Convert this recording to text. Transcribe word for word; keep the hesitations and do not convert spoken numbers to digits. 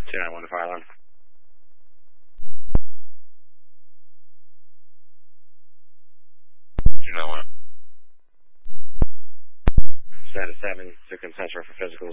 two nine one to fire alarm. two nine one. Status seven, to consent for physical